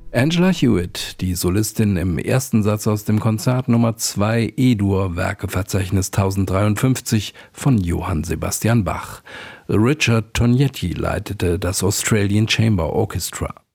Angela Hewitt, die Solistin im ersten Satz aus dem Konzert Nummer 2 E-Dur, Werkeverzeichnis 1053 von Johann Sebastian Bach. Richard Tognetti leitete das Australian Chamber Orchestra.